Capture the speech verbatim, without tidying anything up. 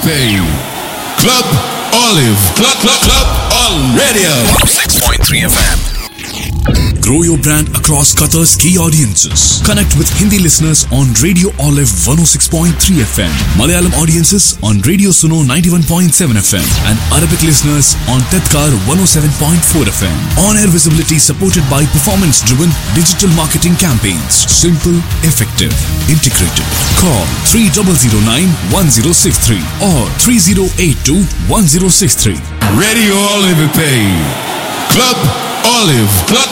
Pay. Club Olive. Club, club, club on radio. one oh six point three F M. Grow your brand across Qatar's key audiences. Connect with Hindi listeners on Radio Olive one oh six point three F M, Malayalam audiences on Radio Suno ninety-one point seven F M, and Arabic listeners on Tadkar one oh seven point four F M. On-air visibility supported by performance-driven digital marketing campaigns. Simple, effective, integrated. Call three zero zero nine one zero six three or three zero eight two one zero six three. Radio Olive Pay. Club Olive. Club,